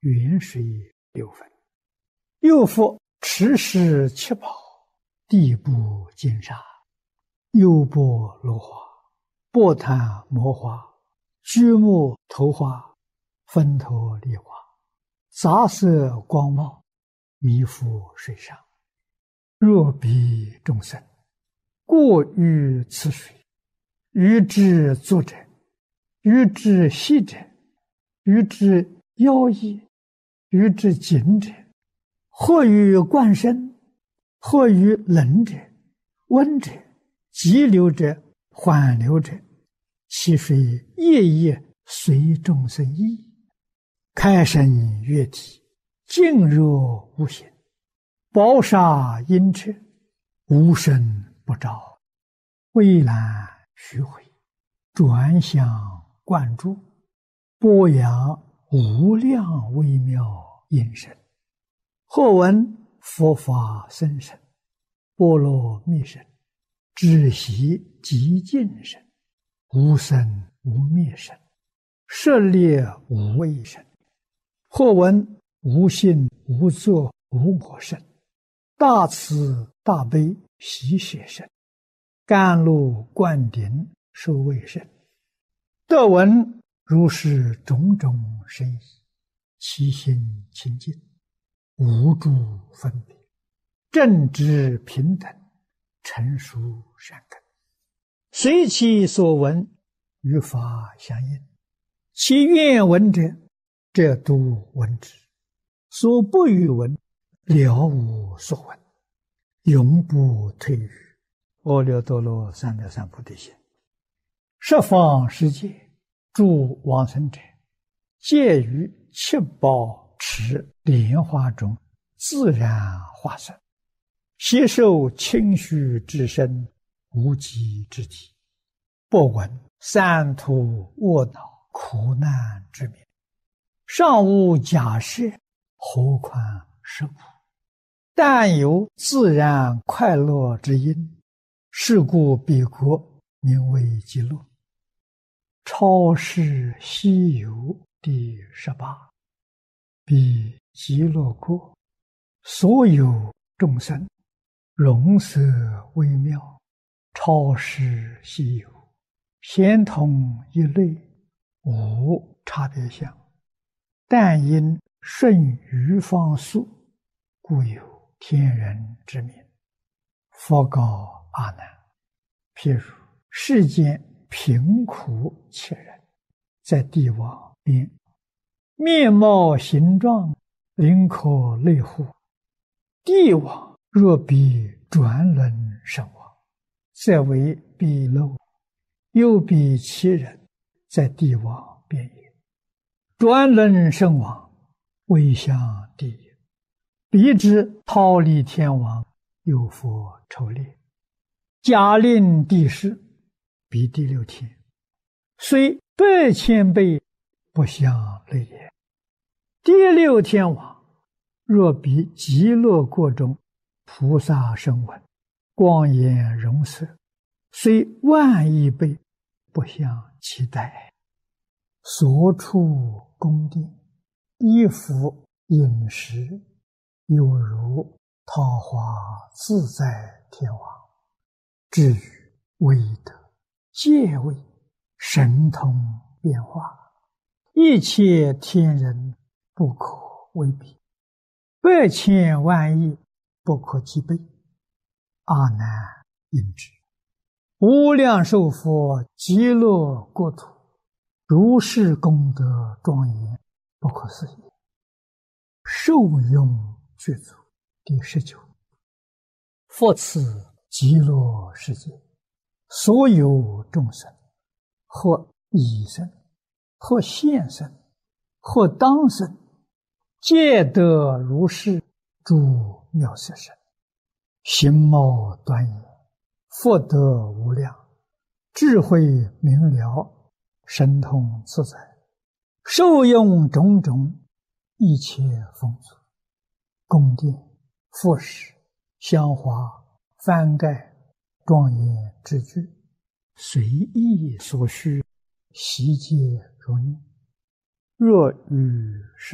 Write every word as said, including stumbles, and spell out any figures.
远水六分。又复持世七宝，地部金沙，优波罗花，波檀摩花，居木头花，分头梨花，杂色光茂，弥覆水上。若彼众生过于此水，于之足者，于之细者，于之腰翼，于之颈者，或于冠身，或于冷者，温者，急流者，缓流者，其水夜夜随众生意，开生月体，静若无形，宝沙阴彻，无声不照，蔚蓝虚回，转向灌注，波扬无量微妙音声。或闻佛法僧声，波罗蜜声，知悉极尽声，无生无灭声，舍猎无畏声。或闻无性无作无我声，大慈大悲喜舍声，甘露灌顶受卫声。得闻如是种种深意，其心清净，无诸分别，正直平等，成熟善根，随其所闻，与法相应。其愿闻者，则都闻之；所不欲闻，了无所闻，永不退于阿耨多罗三藐三菩提心。十方世界诸往生者，皆于七宝池莲花中自然化身，悉受清虚之身，无极之体，不闻三途卧恼苦难之名，尚无假设，何况是苦？但有自然快乐之因，是故彼国名为极乐。超世西游第十八。彼极乐国，所有众生，容色微妙，超世西游，咸同一类，无差别相。但因顺于方速，故有天人之名。佛告阿难：譬如世间贫苦切人，在地网边，面貌形状，灵可类乎？地网若比转轮身亡，则为彼漏；又比其人，在地网边也。转轮身亡，未向地也。彼之忉利天王，有佛筹猎，假令地势，彼第六天，虽百千倍，不相类也。第六天王，若比极乐国中菩萨声闻，光颜容色，虽万亿倍，不相期待。所处宫殿，衣服饮食，有如桃花自在天王。至于威德、戒位、神通变化，一切天人不可为比，百千万亿不可计备。阿难应知，无量寿佛极乐国土，如是功德庄严，不可思议。受用具足。第十九。佛此极乐世界，所有众生，或已生，或现生，或当生，皆得如是诸妙色身，形貌端严，福德无量，智慧明了，神通自在，受用种种一切丰足，宫殿、复饰、香花、幡盖、庄严之具，随意所需，悉皆如念。若遇